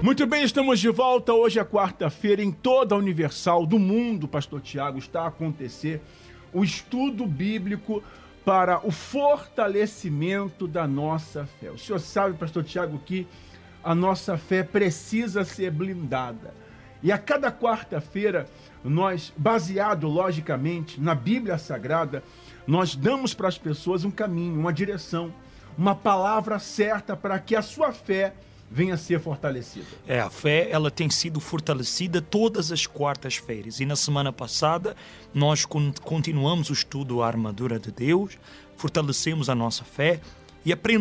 Muito bem, estamos de volta. Hoje é quarta-feira, em toda a Universal do mundo, Pastor Tiago, está a acontecer o estudo bíblico para o fortalecimento da nossa fé. O senhor sabe, Pastor Tiago, que a nossa fé precisa ser blindada. E a cada quarta-feira, nós, baseado logicamente na Bíblia Sagrada, nós damos para as pessoas um caminho, uma direção, uma palavra certa para que a sua fé venha a ser fortalecida. A fé, ela tem sido fortalecida todas as quartas-feiras. E na semana passada, nós continuamos o estudo à armadura de Deus, fortalecemos a nossa fé e aprendemos